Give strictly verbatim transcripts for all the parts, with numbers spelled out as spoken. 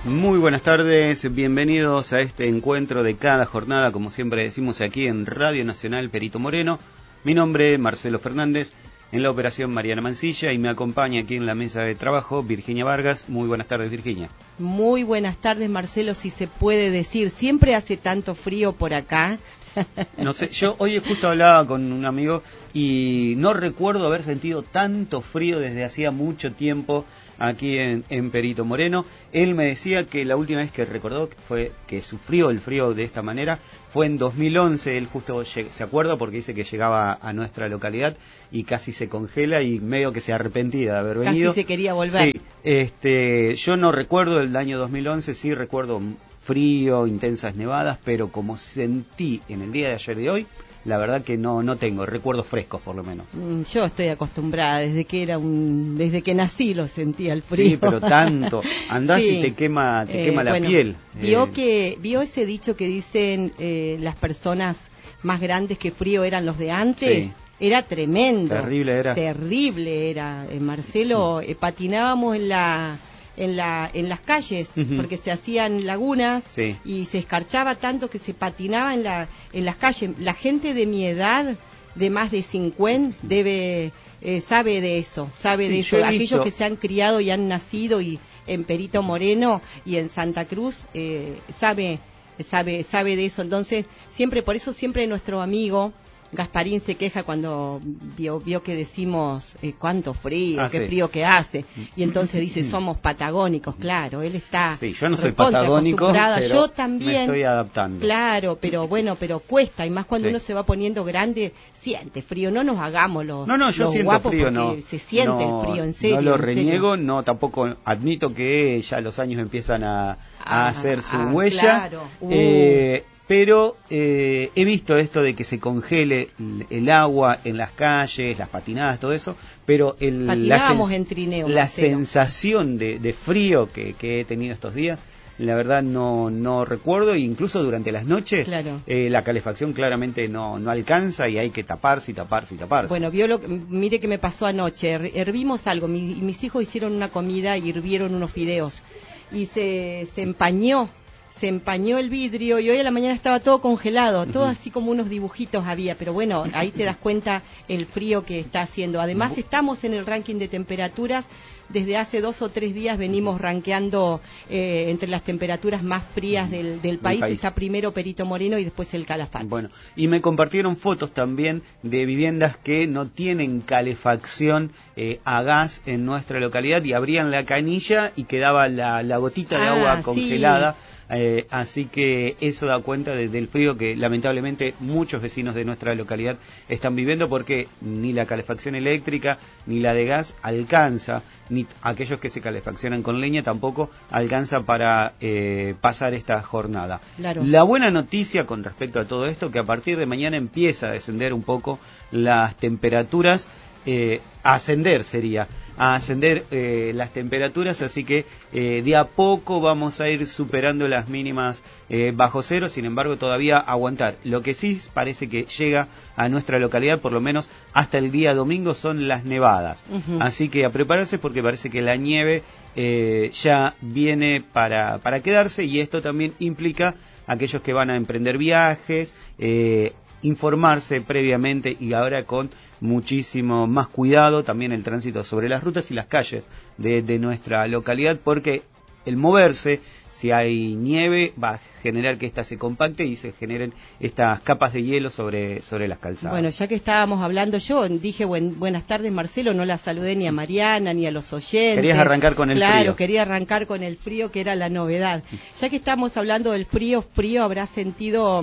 Muy buenas tardes, bienvenidos a este encuentro de cada jornada, como siempre decimos aquí en Radio Nacional Perito Moreno. Mi nombre es Marcelo Fernández, en la operación Mariana Mancilla, y me acompaña aquí en la mesa de trabajo Virginia Vargas. Muy buenas tardes, Virginia. Muy buenas tardes, Marcelo, si se puede decir. Siempre hace tanto frío por acá. No sé, yo hoy justo hablaba con un amigo y no recuerdo haber sentido tanto frío desde hacía mucho tiempo aquí en, en Perito Moreno. Él me decía que la última vez que recordó que fue que sufrió el frío de esta manera fue en dos mil once. Él justo se acuerda porque dice que llegaba a nuestra localidad y casi se congela y medio que se arrepentía de haber venido. Casi se quería volver. Sí, este, yo no recuerdo el año dos mil once, sí recuerdo frío, intensas nevadas, pero como sentí en el día de ayer y de hoy, la verdad que no no tengo recuerdos frescos, por lo menos. Yo estoy acostumbrada, desde que era un desde que nací lo sentía el frío. Sí, pero tanto, andás sí. y te quema te eh, quema la bueno, piel. Vio eh. que vio ese dicho que dicen eh, las personas más grandes que frío eran los de antes. Sí. Era tremendo. Terrible era. Terrible era. Eh, Marcelo, eh, patinábamos en la en la en las calles, uh-huh. porque se hacían lagunas, sí. y se escarchaba tanto que se patinaba en la en las calles. La gente de mi edad, de más de cincuenta, debe eh, sabe de eso, sabe sí, de eso. Aquellos visto. que se han criado y han nacido y en Perito Moreno y en Santa Cruz, eh, sabe sabe sabe de eso. Entonces, siempre por eso siempre nuestro amigo Gasparín se queja cuando vio, vio que decimos eh, cuánto frío, ah, qué sí. frío que hace, y entonces dice somos patagónicos. Claro, él está sí, yo no soy patagónico, pero yo también me estoy adaptando. Claro, pero bueno, pero cuesta, y más cuando sí. uno se va poniendo grande, siente frío. No nos hagamos los, no, no, yo los siento guapos frío, porque no, se siente no, el frío, en serio. No lo en reniego, serio. no, tampoco admito que ya los años empiezan a, a ah, hacer su ah, huella. Claro. Uh. Eh, Pero eh, he visto esto de que se congele el agua en las calles, las patinadas, todo eso, pero el, la, sens- en trineo, la Marcelo. sensación de, de frío que, que he tenido estos días, la verdad no no recuerdo, e incluso durante las noches, claro. eh, la calefacción claramente no no alcanza y hay que taparse y taparse y taparse. Bueno, vio lo, mire que me pasó anoche, Her- hervimos algo, Mi, mis hijos hicieron una comida y hirvieron unos fideos, y se, se empañó. Se empañó el vidrio y hoy a la mañana estaba todo congelado, todo uh-huh. así como unos dibujitos había, pero bueno, ahí te das cuenta el frío que está haciendo. Además uh-huh. estamos en el ranking de temperaturas, desde hace dos o tres días venimos rankeando eh, entre las temperaturas más frías del, del país. país. Está primero Perito Moreno y después el Calafate. Bueno, y me compartieron fotos también de viviendas que no tienen calefacción eh, a gas en nuestra localidad y abrían la canilla y quedaba la, la gotita de ah, agua congelada. Sí. Eh, así que eso da cuenta de, del frío que lamentablemente muchos vecinos de nuestra localidad están viviendo, porque ni la calefacción eléctrica ni la de gas alcanza, ni aquellos que se calefaccionan con leña tampoco alcanza para eh, pasar esta jornada. Claro. La buena noticia con respecto a todo esto, que a partir de mañana empieza a descender un poco las temperaturas, eh, a ascender sería, a ascender eh, las temperaturas, así que eh, de a poco vamos a ir superando las mínimas eh, bajo cero. Sin embargo, todavía aguantar. Lo que sí parece que llega a nuestra localidad, por lo menos hasta el día domingo, son las nevadas. Uh-huh. Así que a prepararse, porque parece que la nieve eh, ya viene para, para quedarse, y esto también implica aquellos que van a emprender viajes, eh, informarse previamente y ahora con muchísimo más cuidado también el tránsito sobre las rutas y las calles de, de nuestra localidad, porque el moverse, si hay nieve, va a generar que ésta se compacte y se generen estas capas de hielo sobre, sobre las calzadas. Bueno, ya que estábamos hablando, yo dije buen, buenas tardes, Marcelo, no la saludé ni a Mariana ni a los oyentes. Querías arrancar con el claro, frío. Claro, quería arrancar con el frío, que era la novedad. Ya que estamos hablando del frío, frío habrá sentido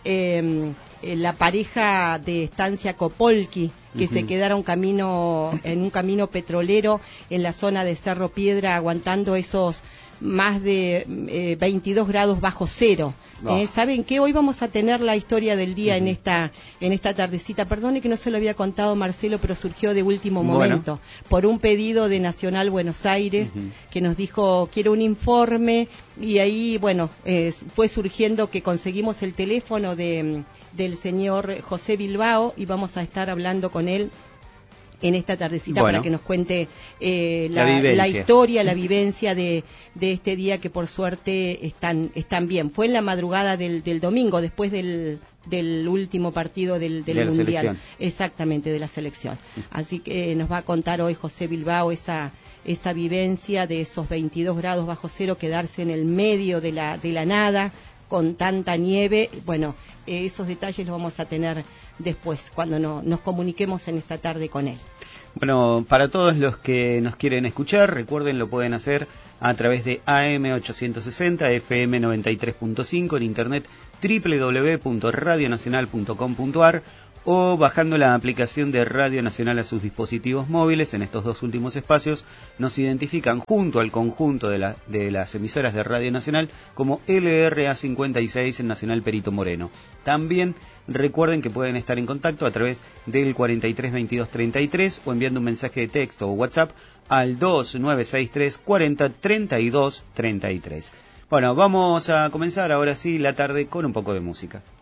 eh, la pareja de Estancia Copolqui, que uh-huh. se quedaron camino, en un camino petrolero en la zona de Cerro Piedra, aguantando esos más de eh, veintidós grados bajo cero. No. Eh, ¿Saben qué? Hoy vamos a tener la historia del día uh-huh. en esta en esta tardecita. Perdone que no se lo había contado, Marcelo, pero surgió de último momento, bueno. por un pedido de Nacional Buenos Aires, uh-huh. que nos dijo, quiero un informe, y ahí, bueno, eh, fue surgiendo que conseguimos el teléfono de del señor José Bilbao, y vamos a estar hablando con él en esta tardecita bueno, para que nos cuente eh, la, la, la historia, la vivencia de, de este día que por suerte están, están bien. Fue en la madrugada del, del domingo, después del, del último partido del, del de Mundial. Selección. Exactamente, de la selección. Así que nos va a contar hoy José Bilbao esa, esa vivencia de esos veintidós grados bajo cero, quedarse en el medio de la, de la nada, con tanta nieve. Bueno, eh, esos detalles los vamos a tener después, cuando no, nos comuniquemos en esta tarde con él. Bueno, para todos los que nos quieren escuchar, recuerden, lo pueden hacer a través de A M ochocientos sesenta, F M noventa y tres punto cinco, en internet doble u doble u doble u punto radio nacional punto com punto a r, o bajando la aplicación de Radio Nacional a sus dispositivos móviles. En estos dos últimos espacios nos identifican junto al conjunto de, la, de las emisoras de Radio Nacional como L R A cincuenta y seis en Nacional Perito Moreno. También recuerden que pueden estar en contacto a través del cuarenta y tres veintidós treinta y tres o enviando un mensaje de texto o WhatsApp al dos nueve seis tres cuarenta treinta y dos treinta y tres. Bueno, vamos a comenzar ahora sí la tarde con un poco de música.